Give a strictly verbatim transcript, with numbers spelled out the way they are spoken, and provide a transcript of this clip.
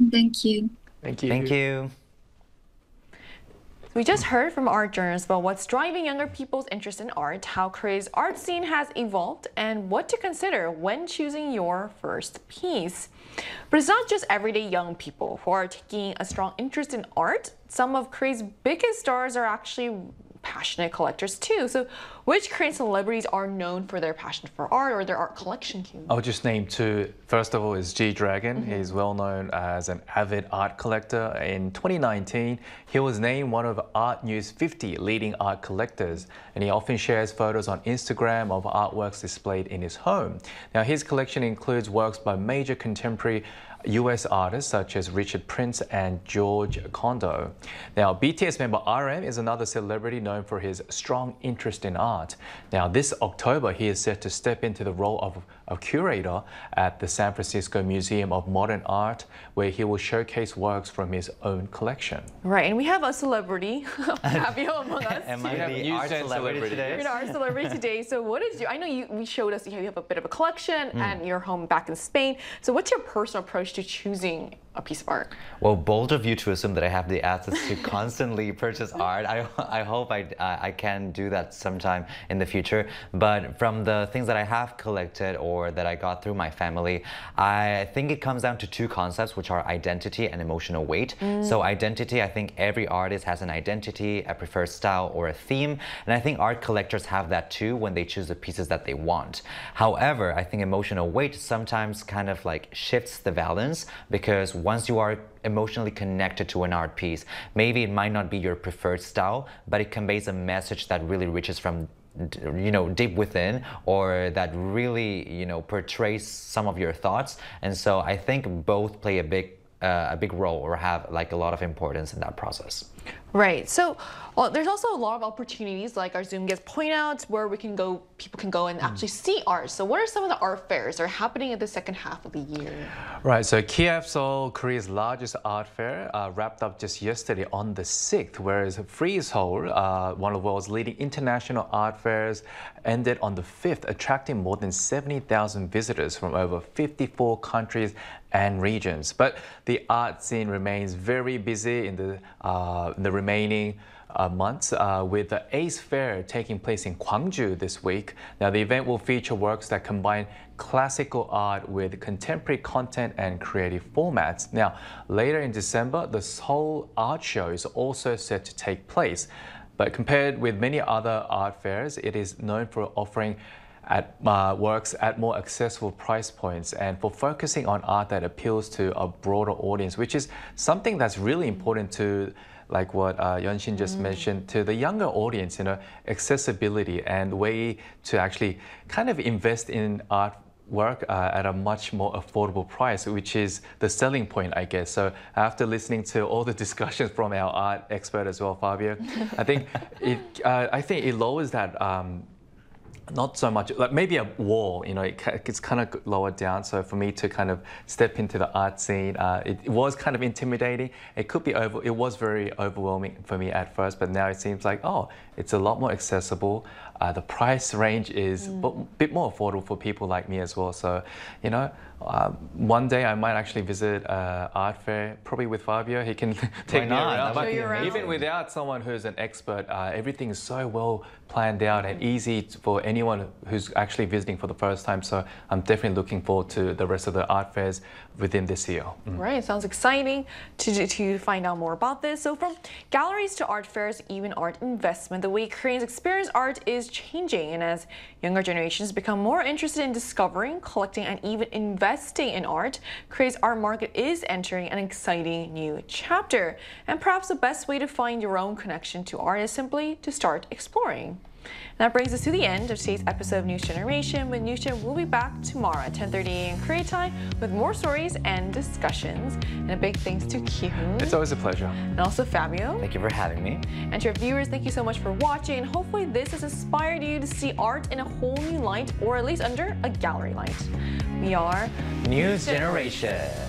Thank you. Thank you. Thank you. We just heard from art journalists about what's driving younger people's interest in art, how Korea's art scene has evolved, and what to consider when choosing your first piece. But it's not just everyday young people who are taking a strong interest in art. Some of Korea's biggest stars are actually passionate collectors too. So which Korean celebrities are known for their passion for art or their art collection? I'll just name two. First of all is G-Dragon. Mm-hmm. He's well known as an avid art collector. In twenty nineteen, he was named one of Art News fifty leading art collectors, and he often shares photos on Instagram of artworks displayed in his home. Now, his collection includes works by major contemporary U S artists such as Richard Prince and George Kondo. Now, B T S member R M is another celebrity known for his strong interest in art. Now, this October, he is set to step into the role of a curator at the San Francisco Museum of Modern Art, where he will showcase works from his own collection. Right, and we have a celebrity, Fabio, among us. Am I have the news art and celebrity celebrity, today? You're an art celebrity today. So what is your, I know you, we showed us, you have a bit of a collection and you're home back in Spain. So what's your personal approach to choosing a piece of art? Well, bold of you to assume that I have the assets to constantly purchase art. I, I hope I, I can do that sometime in the future. But from the things that I have collected or that I got through my family, I think it comes down to two concepts, which are identity and emotional weight. Mm. So identity, I think every artist has an identity, a preferred style, or a theme. And I think art collectors have that too when they choose the pieces that they want. However, I think emotional weight sometimes kind of like shifts the balance, because once you are emotionally connected to an art piece, maybe it might not be your preferred style, but it conveys a message that really reaches from, you know, deep within, or that really, you know, portrays some of your thoughts. And so I think both play a big uh, a big role, or have like a lot of importance in that process. Right. So well, there's also a lot of opportunities, like our Zoom guests point out, where we can go, people can go and actually see art. So what are some of the art fairs that are happening in the second half of the year? Right, so Kiev Seoul, Korea's largest art fair, uh, wrapped up just yesterday on the sixth, whereas Frieze Seoul, uh, one of the world's leading international art fairs, ended on the fifth, attracting more than seventy thousand visitors from over fifty-four countries and regions. But the art scene remains very busy in the, uh, in the remaining Uh, months, uh, with the ACE Fair taking place in Gwangju this week. Now, the event will feature works that combine classical art with contemporary content and creative formats. Now, later in December, the Seoul Art Show is also set to take place. But compared with many other art fairs, it is known for offering at uh, works at more accessible price points and for focusing on art that appeals to a broader audience, which is something that's really important to, like what uh, Yeon-shin just mm. mentioned, to the younger audience, you know, accessibility and way to actually kind of invest in artwork uh, at a much more affordable price, which is the selling point, I guess. So after listening to all the discussions from our art expert as well, Fabio, I think it, uh, I think it lowers that. Um, Not so much, like maybe a wall, you know, it, it's kind of lowered down. So for me to kind of step into the art scene, uh, it, it was kind of intimidating. It could be over, it was very overwhelming for me at first, but now it seems like, oh, it's a lot more accessible. Uh, the price range is mm. a bit more affordable for people like me as well. So, you know, uh, one day I might actually visit uh, art fair, probably with Fabio. He can take me around. But you around. Even without someone who's an expert, uh, everything is so well planned out and easy for anyone who's actually visiting for the first time. So I'm definitely looking forward to the rest of the art fairs within this year. Mm. Right, sounds exciting to, to find out more about this. So from galleries to art fairs, even art investment, the way Koreans experience art is changing. And as younger generations become more interested in discovering, collecting, and even investing in art, Korea's art market is entering an exciting new chapter. And perhaps the best way to find your own connection to art is simply to start exploring. And that brings us to the end of today's episode of News Generation. With News Gen, we'll be back tomorrow at ten thirty a m Korea time with more stories and discussions. And a big thanks to Ki-hoon. It's always a pleasure. And also Fabio. Thank you for having me. And to our viewers, thank you so much for watching. And hopefully this has inspired you to see art in a whole new light, or at least under a gallery light. We are News Generation.